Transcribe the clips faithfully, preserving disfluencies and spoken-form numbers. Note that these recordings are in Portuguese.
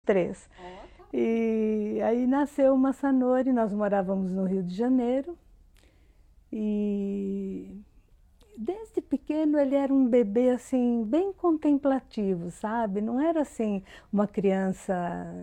Três. Oh, tá. E aí nasceu o Massanori, nós morávamos no Rio de Janeiro. E desde pequeno ele era um bebê assim, bem contemplativo, sabe? Não era assim uma criança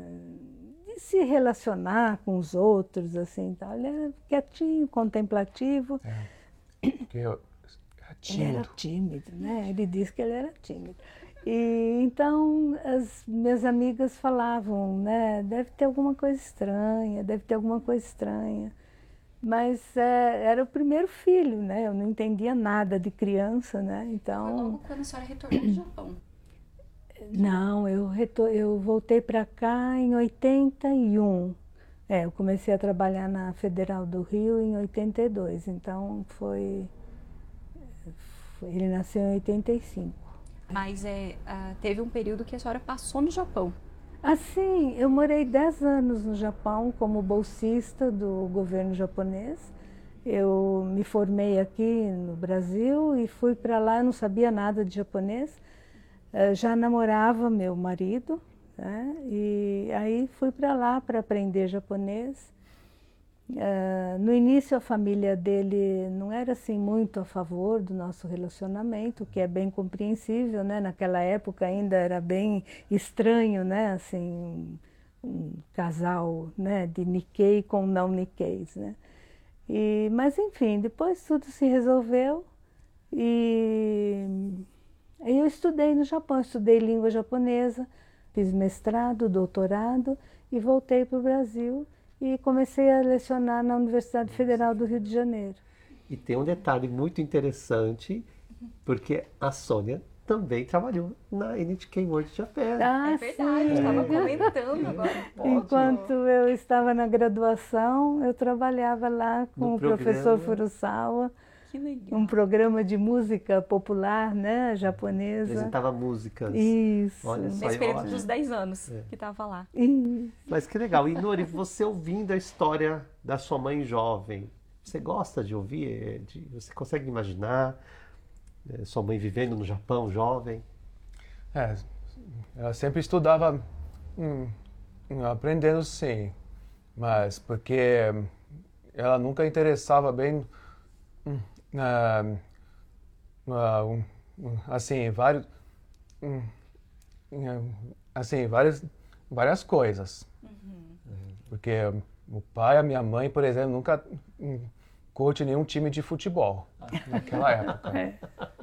de se relacionar com os outros, assim, tal. Ele era quietinho, contemplativo. É, porque eu era tímido. Ele era tímido, né? Ele disse que ele era tímido. E então as minhas amigas falavam, né? Deve ter alguma coisa estranha, deve ter alguma coisa estranha. Mas é, era o primeiro filho, né? Eu não entendia nada de criança, né? Então. Foi logo quando a senhora retornou do Japão? Não, eu, retor... eu voltei para cá em oitenta e um. É, eu comecei a trabalhar na Federal do Rio em oitenta e dois, então foi. Ele nasceu em oitenta e cinco. Mas é, uh, teve um período que a senhora passou no Japão. Assim, eu morei dez anos no Japão como bolsista do governo japonês. Eu me formei aqui no Brasil e fui para lá, eu não sabia nada de japonês. Já namorava meu marido, né? E aí fui para lá para aprender japonês. Uh, no início a família dele não era assim muito a favor do nosso relacionamento, o que é bem compreensível, né? Naquela época ainda era bem estranho, né? Assim, um casal, né? De Nikkei com não Nikkeis, né? E, mas enfim, depois tudo se resolveu e aí eu estudei no Japão, estudei língua japonesa, fiz mestrado, doutorado e voltei para o Brasil. E comecei a lecionar na Universidade Federal do Rio de Janeiro. E tem um detalhe muito interessante, porque a Sônia também trabalhou na N H K World Japan. Ah, é verdade, estava comentando agora. Enquanto eu estava na graduação, eu trabalhava lá com no o programa... professor Furusawa. Que legal. Um programa de música popular, né, japonesa. Apresentava músicas. Isso. Olha só, nesse período olha. dos dez anos é. que estava lá. Isso. Mas que legal. E Nori, você ouvindo a história da sua mãe jovem, você gosta de ouvir? De, você consegue imaginar é, sua mãe vivendo no Japão, jovem? É, ela sempre estudava, hum, aprendendo sim, mas porque ela nunca interessava bem... Hum, Uh, uh, um, assim vários um, uh, assim várias várias coisas, uhum. Porque o pai, a minha mãe, por exemplo, nunca um, curte nenhum time de futebol naquela época. É.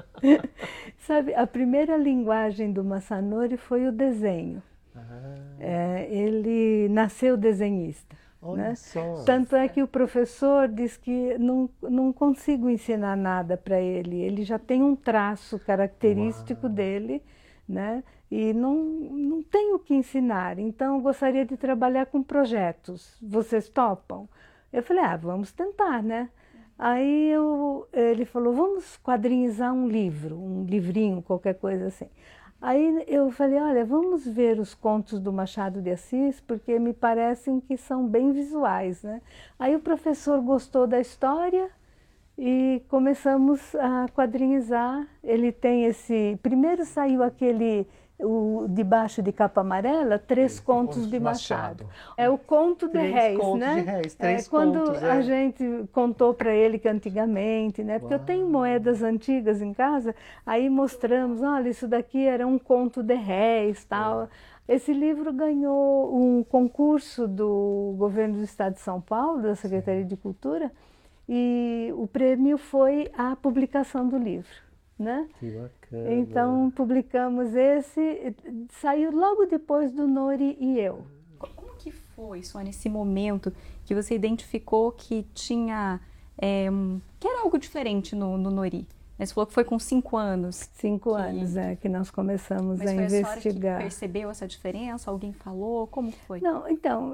Sabe, a primeira linguagem do Massanori foi o desenho. Ah. É, ele nasceu desenhista. Olha né? só. Tanto é que o professor diz que não, não consigo ensinar nada para ele. Ele já tem um traço característico Uau. dele, né? E não, não tem o que ensinar. Então, eu gostaria de trabalhar com projetos. Vocês topam? Eu falei, ah, vamos tentar, né? Aí eu, ele falou, vamos quadrinhizar um livro, um livrinho, qualquer coisa assim. Aí eu falei, olha, vamos ver os contos do Machado de Assis, porque me parecem que são bem visuais, né? Aí o professor gostou da história e começamos a quadrinhizar. Ele tem esse... Primeiro saiu aquele... O, debaixo de capa amarela, Três Sim, Contos, contos de Machado. Machado. É o conto de três réis, contos né? De réis, três é, quando contos, a é. gente contou para ele que antigamente, né? Porque Uau. eu tenho moedas antigas em casa, aí mostramos, olha, isso daqui era um conto de réis, tal. É. Esse livro ganhou um concurso do governo do estado de São Paulo, da Secretaria Sim. de Cultura, e o prêmio foi a publicação do livro. Né? Que bacana. Então publicamos esse, saiu logo depois do Nori e eu. Como que foi, Sônia, esse momento que você identificou que tinha, é, que era algo diferente no, no Nori? Você falou que foi com cinco anos. Cinco que... anos, é, que nós começamos Mas a foi investigar. Mas foi a senhora que percebeu essa diferença? Alguém falou? Como foi? Não, então...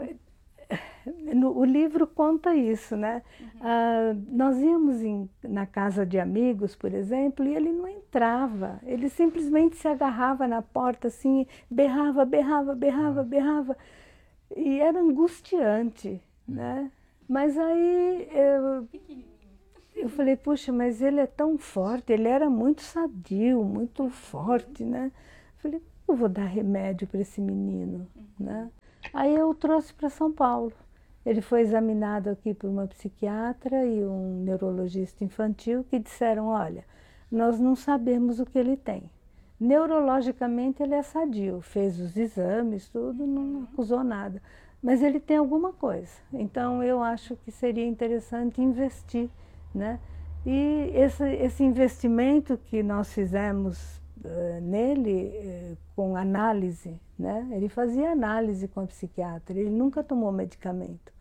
No, o livro conta isso, né? Uhum. Ah, nós íamos em, na casa de amigos, por exemplo, e ele não entrava. Ele simplesmente se agarrava na porta assim, berrava, berrava, berrava, berrava. E era angustiante, uhum. né? Mas aí eu, eu falei, puxa, mas ele é tão forte, ele era muito sadio, muito forte, né? Eu falei, eu vou dar remédio para esse menino, né? Aí eu o trouxe para São Paulo. Ele foi examinado aqui por uma psiquiatra e um neurologista infantil que disseram, olha, nós não sabemos o que ele tem. Neurologicamente ele é sadio, fez os exames, tudo, não acusou nada. Mas ele tem alguma coisa. Então eu acho que seria interessante investir, né? E esse, esse investimento que nós fizemos uh, nele, uh, com análise, né? Ele fazia análise com a psiquiatra, ele nunca tomou medicamento.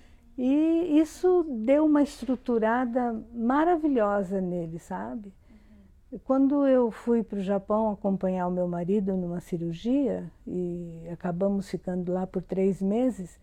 E isso deu uma estruturada maravilhosa nele, sabe? Quando eu fui para o Japão acompanhar o meu marido numa cirurgia, e acabamos ficando lá por três meses,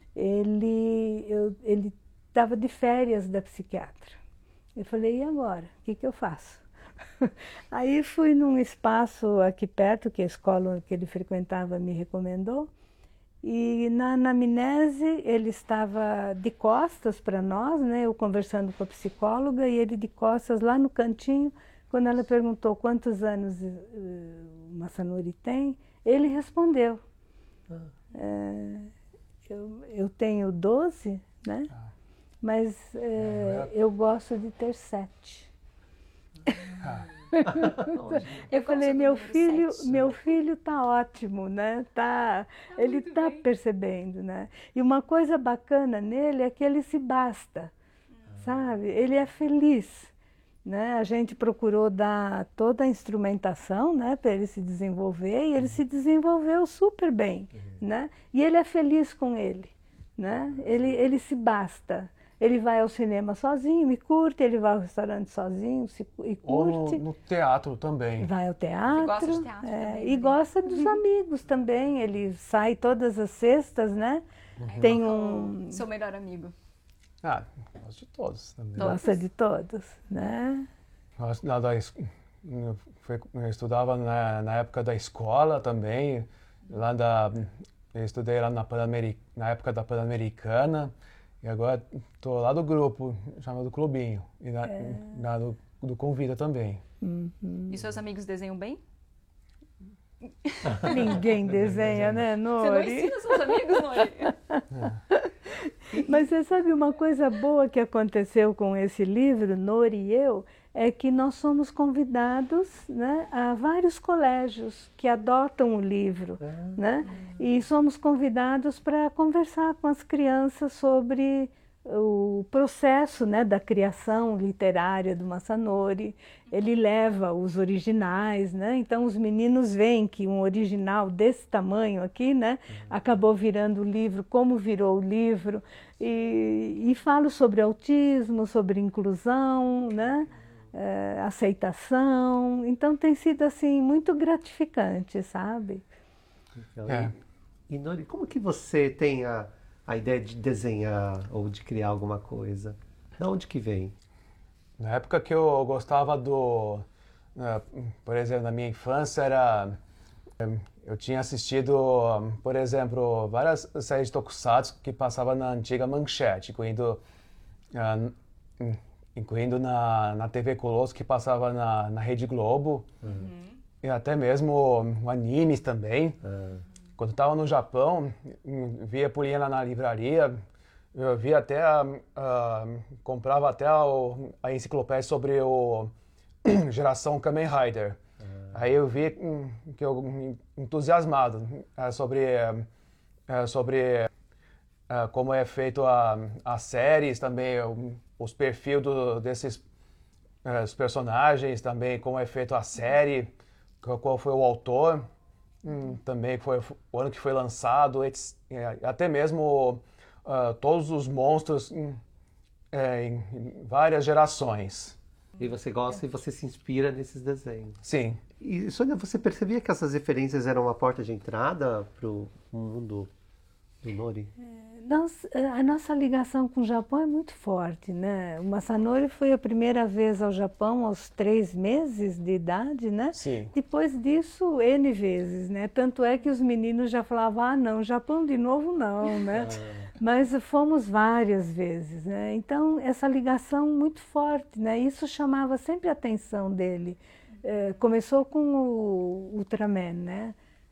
ele eu, ele estava de férias da psiquiatra. Eu falei, e agora? O que, que eu faço? Aí fui num espaço aqui perto, que a escola que ele frequentava me recomendou, e na anamnese ele estava de costas para nós, né? Eu conversando com a psicóloga, e ele de costas lá no cantinho. Quando ela perguntou quantos anos uh, o Masanori tem, ele respondeu. Ah. É, eu, eu tenho doze, né? Ah. Mas é, eu gosto de ter sete. Ah. Eu falei, meu filho, sete, meu filho está ótimo, né? Tá, tá ele está percebendo, né? E uma coisa bacana nele é que ele se basta, ah. sabe? Ele é feliz. Né? A gente procurou dar toda a instrumentação, né, para ele se desenvolver, e ele se desenvolveu super bem, uhum. né? E ele é feliz com ele, né? Ele, ele se basta. Ele vai ao cinema sozinho e curte, ele vai ao restaurante sozinho se, e curte. Ou no, no teatro também. Vai ao teatro. E gosta de teatro é, também. E gosta dos uhum. amigos também. Ele sai todas as sextas, né? Uhum. Tem um... Seu melhor amigo. Ah, gosto de todos também. Gosta de todos, né? Gosto da, da, eu estudava na, na época da escola também, lá da, eu estudei lá na, Pan-Ameri, na época da Pan-Americana, e agora estou lá do grupo, chamado Clubinho, e na, é. na, do, do Convida também. Uhum. E seus amigos desenham bem? Ninguém desenha, né, Nori? Você não ensina seus amigos, Nori? É. Mas você sabe uma coisa boa que aconteceu com esse livro, Nori e eu, é que nós somos convidados, né, a vários colégios que adotam o livro, ah, né? E somos convidados para conversar com as crianças sobre o processo, né, da criação literária do Masanori. Ele leva os originais, né? Então os meninos veem que um original desse tamanho aqui, né, acabou virando o livro, como virou o livro, e, e falo sobre autismo, sobre inclusão, né, é, aceitação. Então tem sido assim muito gratificante, sabe? Então, é. E Nori, como que você tem a a ideia de desenhar ou de criar alguma coisa? De onde que vem? Na época que eu gostava do... Uh, por exemplo, na minha infância era... Um, eu tinha assistido, um, por exemplo, várias séries de tokusatsu que passavam na antiga Manchete, incluindo, uh, incluindo na, na T V Colosso, que passava na, na Rede Globo, uhum. e até mesmo um, animes também. Uhum. Quando estava no Japão, via por ir lá na livraria, eu via até, uh, comprava até a, a enciclopédia sobre o Geração Kamen Rider. Uhum. Aí eu vi um, que eu me entusiasmado uh, sobre, uh, sobre uh, como é feito a, as séries, também uh, os perfis do, desses uh, os personagens, também como é feito a série, qual foi o autor. Hum, também foi o ano que foi lançado, até mesmo uh, todos os monstros em, em, em várias gerações. E você gosta e você se inspira nesses desenhos. Sim. E Sônia, você percebia que essas referências eram uma porta de entrada para o mundo do Nori? É, nós, a nossa ligação com o Japão é muito forte, né? O Masanori foi a primeira vez ao Japão aos três meses de idade, né? Sim. Depois disso, N vezes, né? Tanto é que os meninos já falavam, ah, não, Japão de novo não, né? Mas fomos várias vezes, né? Então, essa ligação muito forte, né? Isso chamava sempre a atenção dele. É, começou com o Ultraman, né?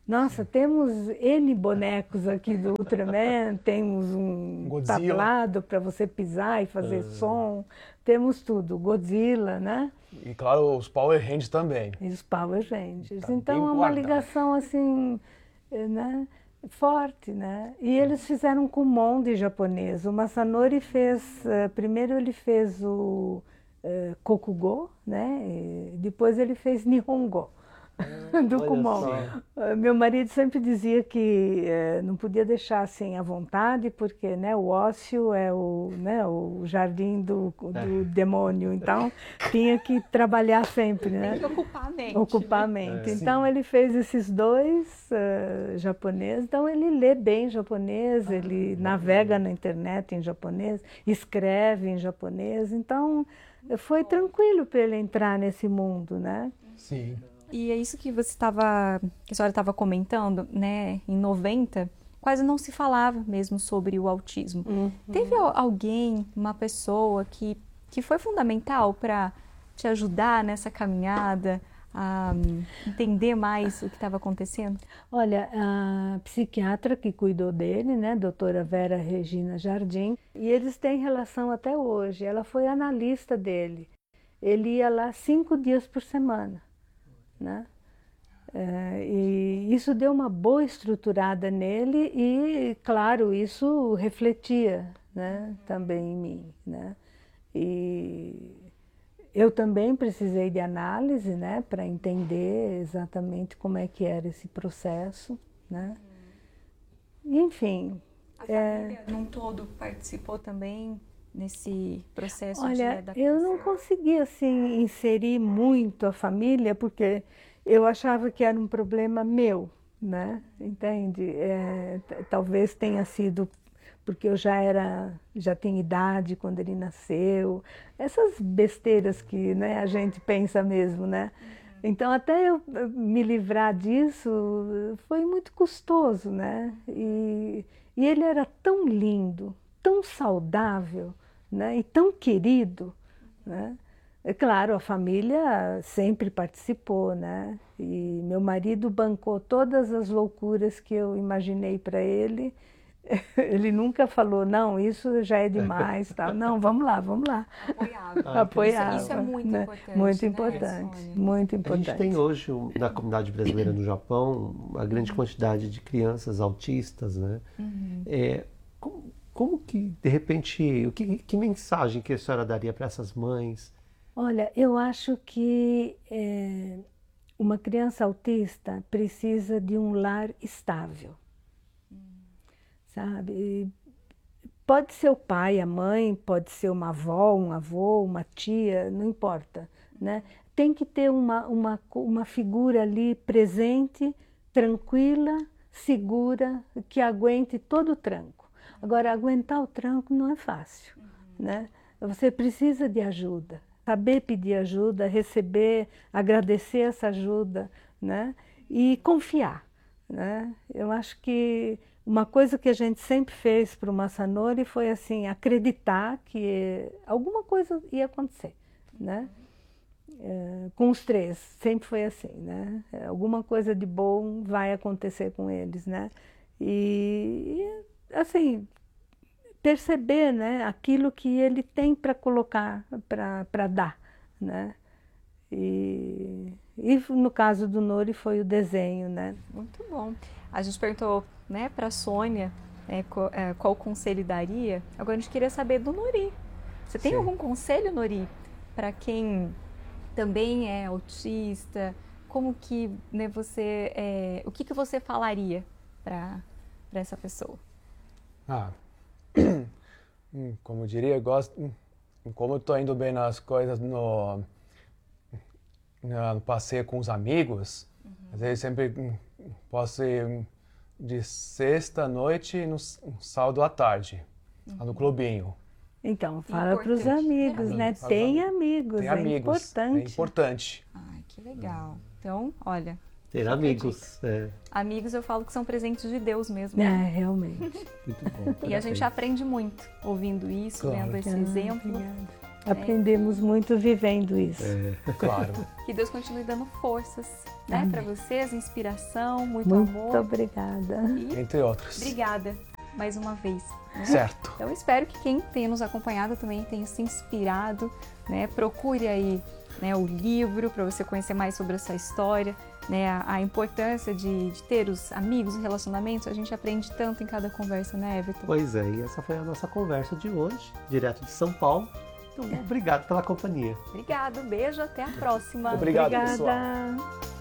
Nossa, temos N bonecos aqui do Ultraman, temos um Godzilla. tablado para você pisar e fazer som, temos tudo, Godzilla, né? E claro, os Power Rangers também. E os Power Rangers. Tá Então bem é uma guardado. ligação assim, né? Forte, né? E eles fizeram com Monde japonês. O Masanori fez, uh, primeiro ele fez o uh, Kokugo, né? E depois ele fez Nihongo. Do olha Kumon. só. Meu marido sempre dizia que eh, não podia deixar assim à vontade, porque né, o ócio é o, né, o jardim do, do É. demônio, então tinha que trabalhar sempre, né? Tem que ocupar a mente. Ocupar a né? mente. É. Então ele fez esses dois uh, japoneses, então ele lê bem japonês, ele navega na internet em japonês, escreve em japonês, então foi tranquilo para ele entrar nesse mundo, né? Sim. E é isso que você estava, que a senhora estava comentando, né? Em noventa, quase não se falava mesmo sobre o autismo. Uhum. Teve al- alguém, uma pessoa que, que foi fundamental para te ajudar nessa caminhada, a hum, entender mais o que estava acontecendo? Olha, a psiquiatra que cuidou dele, né, doutora Vera Regina Jardim, e eles têm relação até hoje. Ela foi analista dele. Ele ia lá cinco dias por semana, né? É, e isso deu uma boa estruturada nele e, claro, isso refletia, né, também em mim, né? E eu também precisei de análise, né, para entender exatamente como é que era esse processo, né? E, enfim, A É. família, num todo, participou também nesse processo de olha, adaptação? eu não consegui assim inserir muito a família porque eu achava que era um problema meu, né? Entende? É, t- talvez tenha sido porque eu já era, já tinha idade quando ele nasceu, essas besteiras que, né, a gente pensa mesmo, né? Então até eu eh, me livrar disso foi muito custoso, né? E, e ele era tão lindo, tão saudável, né? E tão querido, né? É claro, a família sempre participou, né? E meu marido bancou todas as loucuras que eu imaginei para ele. Ele nunca falou, não, isso já é demais, tal. Não, vamos lá, vamos lá. Apoiava. Ah, Apoiava. Isso é muito né? importante, Muito né, importante, Sônia? muito A importante. gente tem hoje, um, na comunidade brasileira no Japão, uma grande quantidade de crianças autistas, né? É, como, como que, de repente, o que, que mensagem que a senhora daria para essas mães? Olha, eu acho que é, uma criança autista precisa de um lar estável, sabe? E pode ser o pai, a mãe, pode ser uma avó, um avô, uma tia, não importa, né? Tem que ter uma, uma, uma figura ali presente, tranquila, segura, que aguente todo o tranco. Agora, aguentar o tranco não é fácil, né? Você precisa de ajuda. Saber pedir ajuda, receber, agradecer essa ajuda, né? E confiar, né? Eu acho que uma coisa que a gente sempre fez para o Masanori foi assim, acreditar que alguma coisa ia acontecer, né? É, com os três, sempre foi assim, né? Alguma coisa de bom vai acontecer com eles, né? E, assim, perceber, né, aquilo que ele tem para colocar, para dar, né? E, e no caso do Nori foi o desenho, né? Muito bom. A gente perguntou, né, para a Sônia, né, qual, é, qual conselho daria. Agora a gente queria saber do Nori. Você tem Sim. algum conselho, Nori, para quem também é autista? Como que, né, você, é, o que que você falaria para para essa pessoa? Ah, hum, como eu diria, eu gosto, hum, como eu estou indo bem nas coisas no, no passeio com os amigos, às vezes sempre hum, posso ir hum, de sexta à noite e no s- sábado à tarde, lá no clubinho. Então, fala para os Importante, amigos, né? né? Amigos. Tem amigos, Tem é amigos, importante. é importante. Ai, que legal. Então, olha, Ter Fica a amigos. É, amigos eu falo que são presentes de Deus mesmo. É, realmente. muito bom. E a gente parabéns. aprende muito ouvindo isso, Claro. vendo esse Ah, exemplo. obrigada. Aprendemos muito vivendo isso. É. Claro. Que Deus continue dando forças, né, para vocês, inspiração, muito, Muito amor. obrigada. E Entre outros. obrigada mais uma vez. Né? Certo. Então espero que quem tenha nos acompanhado também tenha se inspirado, né? Procure aí, né, o livro para você conhecer mais sobre essa história, né? A, a importância de, de ter os amigos, os relacionamentos. A gente aprende tanto em cada conversa, né, Everton? Pois é, e essa foi a nossa conversa de hoje, direto de São Paulo. Então, obrigado pela companhia. Obrigado, beijo, até a próxima. Obrigado, Obrigada. pessoal.